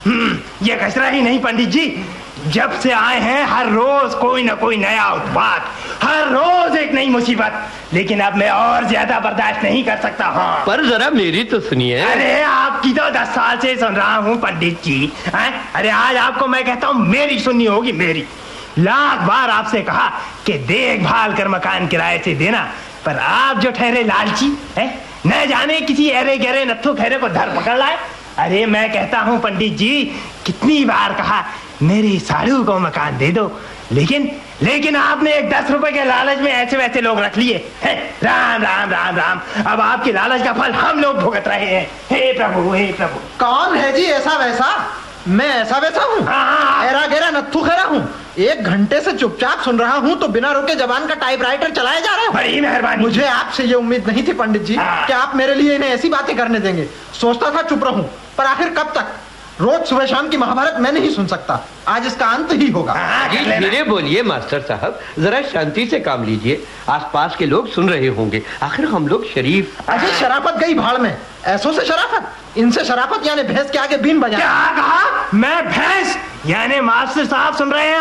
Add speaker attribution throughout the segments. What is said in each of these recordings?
Speaker 1: ये कचरा ही नहीं पंडित जी, जब से आए हैं हर रोज कोई ना कोई नया उत्पात, हर रोज एक नई मुसीबत। लेकिन अब मैं और ज्यादा बर्दाश्त नहीं कर सकता। हाँ,
Speaker 2: पर जरा मेरी तो सुनिए।
Speaker 1: अरे आपकी तो 10 साल से सुन रहा हूँ पंडित जी। अरे आज आपको मैं कहता हूँ मेरी सुननी होगी। मेरी लाख बार आपसे कहा कि देखभाल कर मकान किराए से देना, पर आप जो ठहरे लालची है, न जाने किसी अरे गहरे नत्थु खैरे को धर पकड़ लाए। अरे मैं कहता हूँ पंडित जी, कितनी बार कहा मेरी साड़ू को मकान दे दो, लेकिन आपने एक 10 रुपए के लालच में ऐसे वैसे लोग रख लिए हैं। राम राम राम राम, अब आपकी लालच का फल हम लोग भुगत रहे हैं। हे प्रभु, हे प्रभु।
Speaker 3: कौन है जी ऐसा वैसा? मैं ऐसा वैसा हूँ? ऐरा गैरा नत्थु खैरा हूँ। 1 घंटे से चुपचाप सुन रहा हूँ तो बिना रुके जबान का टाइपराइटर चलाया जा रहा है।
Speaker 1: बड़ी मेहरबानी।
Speaker 3: मुझे आपसे ये उम्मीद नहीं थी पंडित जी कि आप मेरे लिए इन्हें ऐसी बातें करने देंगे। सोचता था चुप रहूं, पर आखिर कब तक? रोज सुबह शाम की महाभारत मैं नहीं सुन सकता, आज इसका अंत ही होगा।
Speaker 2: धीरे बोलिए मास्टर साहब, जरा शांति से काम लीजिए। आसपास के लोग सुन रहे होंगे, आखिर हम लोग शरीफ।
Speaker 3: अजय शराफत गई भाड़ में, ऐसों से शराफत, इनसे शराफत यानी भैंस के आगे बीन बजा।
Speaker 1: क्या कहा? मैं भैंस? यानी मास्टर साहब सुन रहे हैं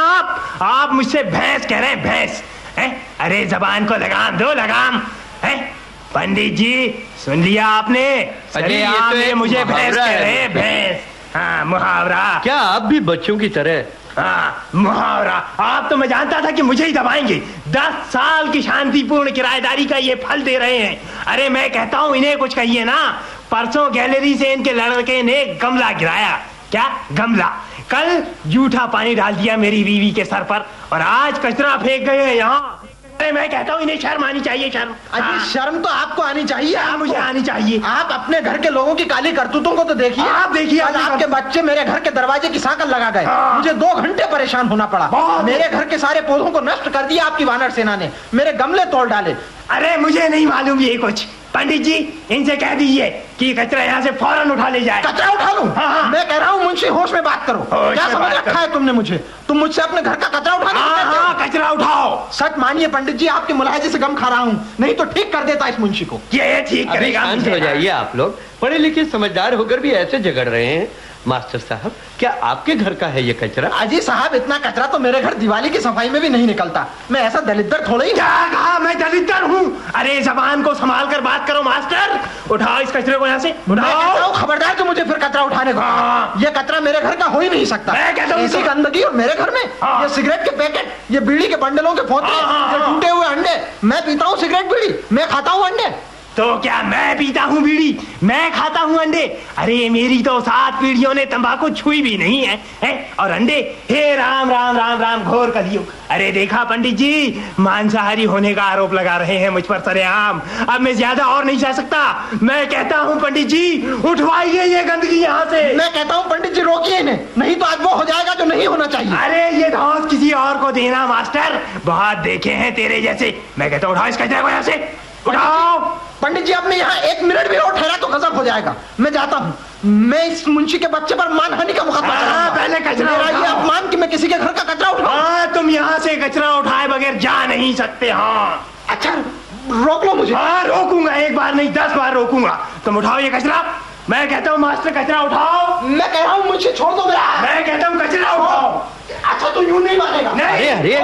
Speaker 1: आप मुझसे भैंस कह रहे हैं? भैंस है? अरे जबान को लगाम दो, लगाम है। पंडित जी सुन लिया आपने? अरे आप ये मुझे भैंस कह रहे हैं? भैंस? हाँ, मुहावरा।
Speaker 2: क्या आप भी बच्चों की तरह?
Speaker 1: हाँ, मुहावरा। आप तो मैं जानता था कि मुझे ही दबाएंगे। 10 साल की शांतिपूर्ण किराएदारी का ये फल दे रहे हैं। अरे मैं कहता हूँ इन्हें कुछ कहिए ना। परसों गैलरी से इनके लड़के ने गमला गिराया। क्या गमला? कल जूठा पानी डाल दिया मेरी बीवी के सर पर, और आज कचरा फेंक गए हैं यहाँ। अरे मैं कहता हूँ इन्हें शर्म आनी चाहिए, शर्म।
Speaker 3: अरे शर्म तो आपको आनी चाहिए।
Speaker 1: मुझे आनी चाहिए।
Speaker 3: आप अपने घर के लोगों की काली करतूतों को तो देखिए।
Speaker 1: आप देखिए,
Speaker 3: आपके बच्चे मेरे घर के दरवाजे की सांकल लगा गए। मुझे 2 घंटे परेशान होना पड़ा। मेरे घर के सारे पौधों को नष्ट कर दिया आपकी वानर सेना ने, मेरे गमले तोड़ डाले।
Speaker 1: अरे मुझे नहीं मालूम ये कुछ। पंडित जी इनसे कह दीजिए कि कचरा यहाँ से फौरन उठा ले जाए।
Speaker 3: कचरा उठा लूं? हाँ। मैं कह रहा हूँ मुंशी होश में बात करो। क्या समझ रखा है तुमने मुझे? तुम मुझसे अपने घर का कचरा उठाने?
Speaker 1: हाँ, कचरा उठाओ।
Speaker 3: सच मानिए पंडित जी, आपकी मुलायजे से गम खा रहा हूँ, नहीं तो ठीक कर देता इस मुंशी को।
Speaker 1: ये ठीक करेगा।
Speaker 2: शांत हो जाइए आप लोग, पढ़े लिखे समझदार होकर भी ऐसे झगड़ रहे हैं। मास्टर साहब, क्या आपके घर का है ये कचरा?
Speaker 3: अजी साहब, इतना कचरा तो मेरे घर दिवाली की सफाई में भी नहीं निकलता। मैं ऐसा दलिद्दर थोड़ा ही।
Speaker 1: क्या कहा? मैं दलिद्दर हूँ? अरे जबान को संभाल कर बात करो मास्टर। उठाओ इस कचरे को यहाँ से, उठाओ।
Speaker 3: खबरदार कि मुझे फिर कचरा उठाने को। ये कचरा मेरे घर का हो ही नहीं सकता।
Speaker 1: मैं कहता हूँ
Speaker 3: इसी गंदगी और मेरे घर में ये सिगरेट के पैकेट, ये बीड़ी के बंडलों के फोटे, ये टूटे हुए अंडे। मैं पीता हूँ सिगरेट बीड़ी, मैं खाता हूँ अंडे।
Speaker 1: तो क्या मैं पीता हूँ बीड़ी, मैं खाता हूँ अंडे? अरे मेरी तो 7 पीढ़ियों ने तंबाकू छुई भी नहीं है, और अंडे? हे राम राम राम राम, घोर कलयुग। अरे देखा पंडित जी, मांसाहारी होने का आरोप लगा रहे हैं मुझ पर सरेआम। अब मैं ज्यादा और नहीं जा सकता। मैं कहता हूँ पंडित जी उठवाइए ये गंदगी यहाँ से।
Speaker 3: मैं कहता हूँ पंडित जी रोकिए इन्हें, नहीं तो आज वो हो जाएगा जो नहीं होना चाहिए।
Speaker 1: अरे ये धौंस किसी और को देना मास्टर, बहुत देखे हैं तेरे जैसे। मैं कहता हूँ उठाओ इस कचरे को यहाँ से, उठाओ।
Speaker 3: पंडित जी अब मैं यहाँ 1 मिनट भी और ठहरा तो गजब हो जाएगा। मैं जाता हूँ। मैं इस मुंशी के बच्चे पर मानहानि का मुकदमा चलाऊंगा।
Speaker 1: पहले कचरा
Speaker 3: ये अपमान कि मैं किसी के घर का कचरा उठाऊं।
Speaker 1: तुम यहाँ से कचरा उठाए बगैर जा नहीं सकते। हाँ
Speaker 3: अच्छा, रोक लो मुझे।
Speaker 1: हाँ रोकूंगा, 1 बार नहीं 10 बार रोकूंगा। तुम उठाओ ये कचरा। मैं कहता हूँ मास्टर कचरा उठाओ।
Speaker 3: मैं कह रहा हूँ मुझे छोड़ दो मेरा।
Speaker 1: मैं कहता हूँ कचरा उठाओ।
Speaker 3: अच्छा तो यूं नहीं मानेगा?
Speaker 2: अरे अरे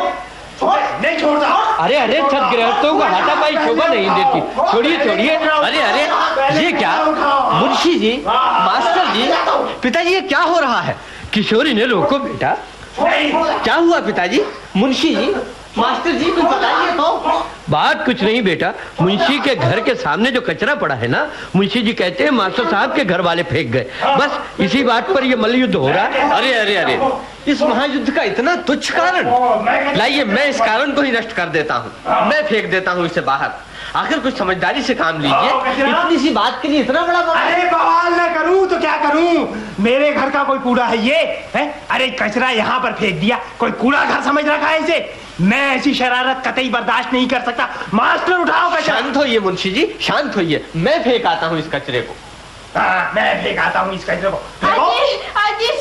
Speaker 1: नहीं छोड़ता।
Speaker 2: अरे अरे, सदगृहस्थों को हाथापाई शोभा नहीं देती। छोड़िए छोड़िए। अरे अरे, ये क्या? मुंशी जी, मास्टर जी, पिताजी ये क्या हो रहा है? किशोरी ने रोको बेटा। क्या हुआ पिताजी? मुंशी जी, मास्टर जी कुछ बताइए तो। बात कुछ नहीं बेटा, मुंशी के घर के सामने जो कचरा पड़ा है ना, मुंशी जी कहते हैं मास्टर साहब के घर वाले फेंक गए। बस इसी बात पर ये मल्लयुद्ध हो रहा है। अरे अरे अरे, इस महायुद्ध का इतना तुच्छ कारण? लाइए मैं इस कारण को ही नष्ट कर देता हूँ। मैं फेंक देता हूँ इसे बाहर। आखिर कुछ समझदारी से काम लीजिए। इतनी सी बात के लिए इतना बड़ा बवाल?
Speaker 1: अरे बवाल न करूं तो क्या करूं? मेरे घर का कोई कूड़ा है ये है? अरे कचरा यहाँ पर फेंक दिया, कोई कूड़ा घर समझ रखा है इसे? मैं ऐसी शरारत कतई बर्दाश्त नहीं कर सकता। मास्टर उठाओ कचरा।
Speaker 2: शांत होइए मुंशी जी, शांत होइए। मैं फेंक आता हूँ इस कचरे को।
Speaker 1: हाँ, मैं फेंक आता हूँ इस कचरे को।
Speaker 4: अजी